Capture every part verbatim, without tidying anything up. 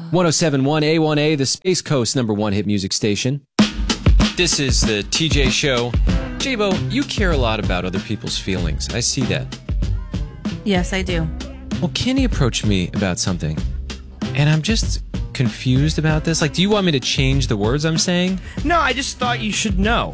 one oh seven point one A one A, the Space Coast number one hit music station. This is the T J Show. J-Bo, you care a lot about other people's feelings. I see that. Yes, I do. Well, Kenny approached me about something, and I'm just confused about this. Like, do you want me to change the words I'm saying? No, I just thought you should know.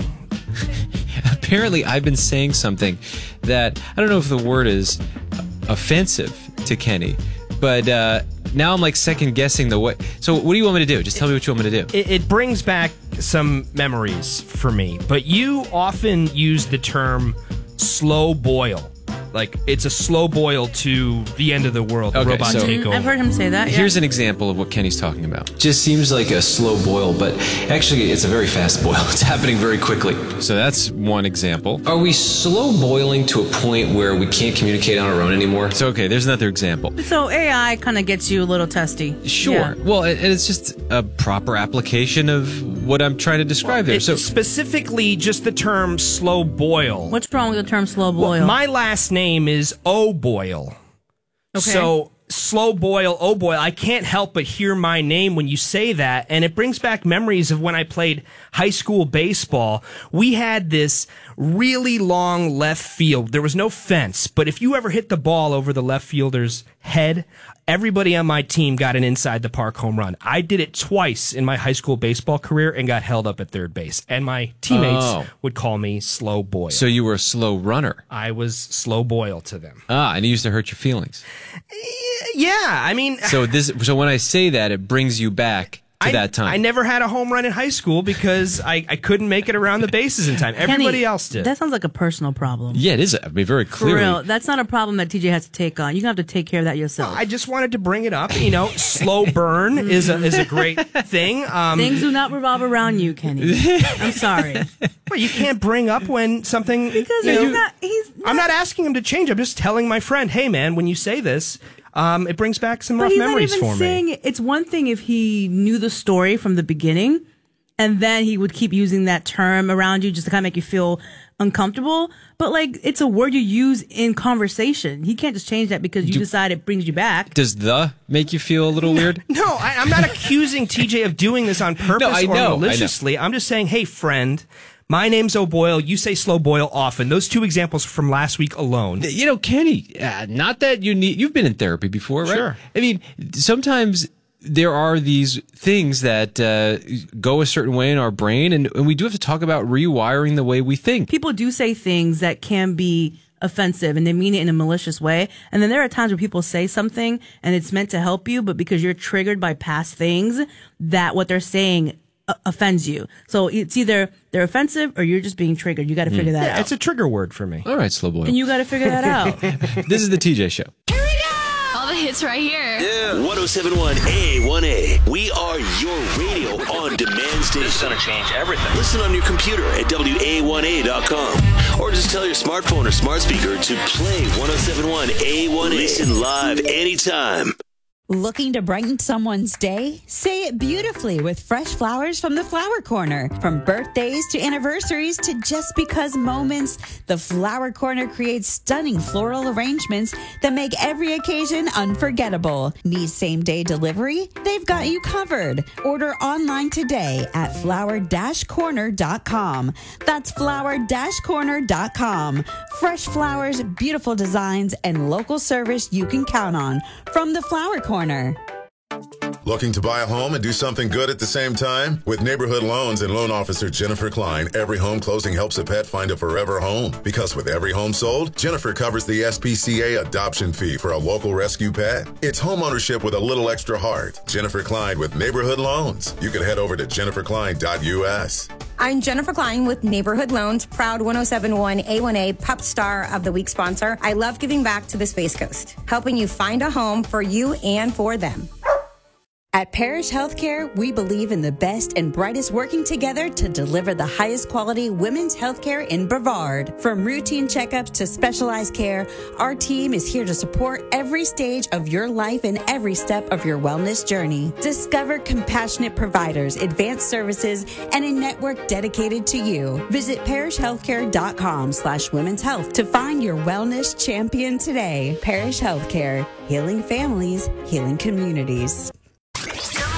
Apparently, I've been saying something that, I don't know if the word is offensive to Kenny, but uh, now I'm like second guessing the way. So what do you want me to do? Just tell me what you want me to do. It, it brings back some memories for me, but you often use the term slow boil. Like, it's a slow boil to the end of the world, the Okay, robot so- takeover. I've heard him say that. Yeah. Here's an example of what Kenny's talking about. Just seems like a slow boil, but actually it's a very fast boil. It's happening very quickly. So that's one example. Are we slow boiling to a point where we can't communicate on our own anymore? So, okay, there's another example. So A I kind of gets you a little testy. Sure. Yeah. Well, it- it's just a proper application of what I'm trying to describe there. It's So, specifically just the term slow boil. What's wrong with the term slow boil? Well, my last name is O-Boil. Okay. So, slow boil, O-Boil, I can't help but hear my name when you say that, and it brings back memories of when I played high school baseball. We had this really long left field. There was no fence, but if you ever hit the ball over the left fielder's head, everybody on my team got an inside the park home run. I did it twice in my high school baseball career and got held up at third base. And my teammates Oh. would call me slow boil. so you were a slow runner. I was slow boil to them. Ah, and it used to hurt your feelings. Yeah, I mean, So this, so when I say that, it brings you back to I, that time. I never had a home run in high school because I, I couldn't make it around the bases in time. Everybody Kenny, else did. That sounds like a personal problem. Yeah, it is. I mean, very For clearly. real. That's not a problem that T J has to take on. You're going to have to take care of that yourself. I just wanted to bring it up. You know, slow burn is a, is a great thing. Um, Things do not revolve around you, Kenny. I'm sorry. well, you can't bring up when something. Because you he's know, not, he's not. I'm not asking him to change. I'm just telling my friend, hey, man, when you say this, um, it brings back some But rough he's memories not even for saying me. it. It's one thing if he knew the story from the beginning, and then he would keep using that term around you just to kind of make you feel uncomfortable. But like, it's a word you use in conversation. He can't just change that because you Do- decide it brings you back. Does the make you feel a little weird? No, I, I'm not accusing T J of doing this on purpose No, I know, I or know. maliciously. I'm just saying, hey, friend, my name's O'Boyle. You say slow boil often. Those two examples from last week alone. You know, Kenny, uh, not that you need, you've been in therapy before, right? Sure. I mean, sometimes there are these things that uh, go a certain way in our brain, and, and we do have to talk about rewiring the way we think. People do say things that can be offensive and they mean it in a malicious way. And then there are times where people say something and it's meant to help you, but because you're triggered by past things, that what they're saying uh, offends you. So it's either they're offensive or you're just being triggered. You got to figure that Yeah, out. it's a trigger word for me. All right, slow boy. and you got to figure that out. This is the T J Show. All the hits right here. Yeah. one oh seven point one A one A. We are your radio on demand station. It's going to change everything. Listen on your computer at W A one A dot com. Or just tell your smartphone or smart speaker to play one oh seven point one A one A. Listen live anytime. Looking to brighten someone's day? Say it beautifully with fresh flowers from the Flower Corner. From birthdays to anniversaries to just because moments, the Flower Corner creates stunning floral arrangements that make every occasion unforgettable. Need same-day delivery? They've got you covered. Order online today at flower dash corner dot com. That's flower dash corner dot com. Fresh flowers, beautiful designs, and local service you can count on from the Flower Corner. Looking to buy a home and do something good at the same time? With Neighborhood Loans and loan officer Jennifer Klein, every home closing helps a pet find a forever home. Because with every home sold, Jennifer covers the S P C A adoption fee for a local rescue pet. It's home ownership with a little extra heart. Jennifer Klein with Neighborhood Loans. You can head over to jennifer klein dot U S. I'm Jennifer Klein with Neighborhood Loans, proud one oh seven point one A one A Pup Star of the Week sponsor. I love giving back to the Space Coast, helping you find a home for you and for them. At Parish Healthcare, we believe in the best and brightest working together to deliver the highest quality women's healthcare in Brevard. From routine checkups to specialized care, our team is here to support every stage of your life and every step of your wellness journey. Discover compassionate providers, advanced services, and a network dedicated to you. Visit parishhealthcare.com slash women's health to find your wellness champion today. Parish Healthcare, healing families, healing communities. Still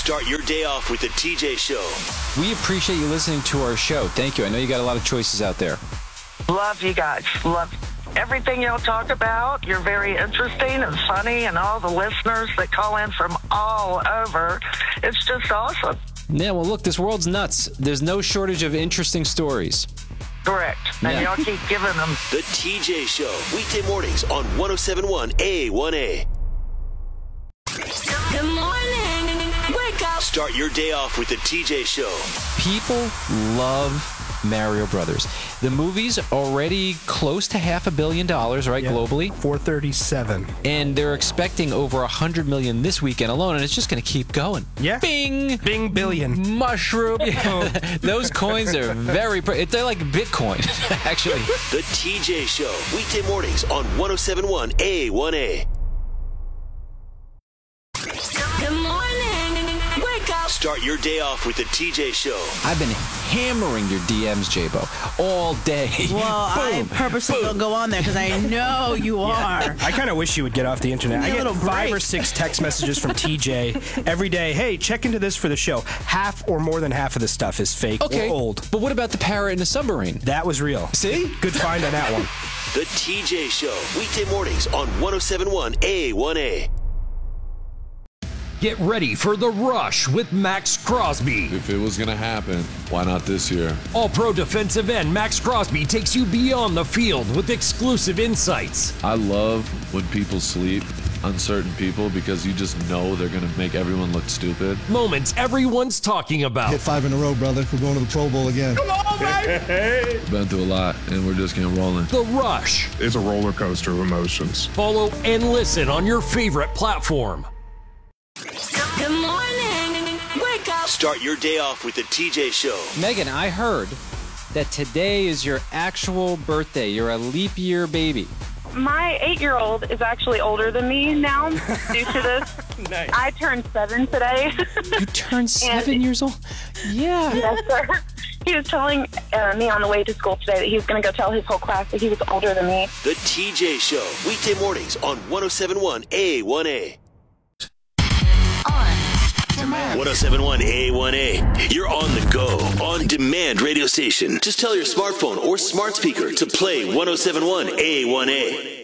Start your day off with the T J Show. We appreciate you listening to our show. Thank you. I know you got a lot of choices out there. Love you guys. Love everything y'all talk about. You're very interesting and funny, and all the listeners that call in from all over. It's just awesome. Yeah, well, look, this world's nuts. There's no shortage of interesting stories. Correct. And Yeah. y'all keep giving them. The T J Show, weekday mornings on one oh seven point one A one A. Good morning. Wake up. Start your day off with the T J Show. People love Mario Brothers. The movie's already close to half a billion dollars, right, Yeah. globally? four thirty-seven. And they're expecting over one hundred million this weekend alone, and it's just going to keep going. Yeah. Bing! Bing billion. Mushroom. Yeah. Those coins are very, pre- they're like Bitcoin, actually. The T J Show, weekday mornings on one oh seven point one A one A. Good morning. Wake up. Start your day off with the T J Show. I've been hammering your D Ms, J-Bo, all day. Well, I Boom, purposely boom. don't go on there because I know you are. I kind of wish you would get off the internet. Need I a get little five break. or six text messages from T J every day. Hey, check into this for the show. Half or more than half of the stuff is fake Okay, or old. but what about the parrot in the submarine? That was real. See? Good find on that one. The T J Show, weekday mornings on one oh seven point one A one A. Get ready for The Rush with Max Crosby. If it was going to happen, why not this year? All-pro defensive end Max Crosby takes you beyond the field with exclusive insights. I love when people sleep, uncertain people, because you just know they're going to make everyone look stupid. Moments everyone's talking about. Hit five in a row, brother. We're going to the Pro Bowl again. Come on, baby! Been through a lot, and we're just getting rolling. The Rush. It's a roller coaster of emotions. Follow and listen on your favorite platform. Good morning. Wake up. Start your day off with the T J Show. Megan, I heard that today is your actual birthday. You're a leap year baby. My eight-year-old is actually older than me now due to this. Nice. I turned seven today. You turned seven years old? Yeah. Yes, sir. He was telling uh, me on the way to school today that he was going to go tell his whole class that he was older than me. The T J Show, weekday mornings on one oh seven point one A one A. one oh seven point one A one A. You're on the go, on demand radio station. Just tell your smartphone or smart speaker to play one oh seven point one A one A.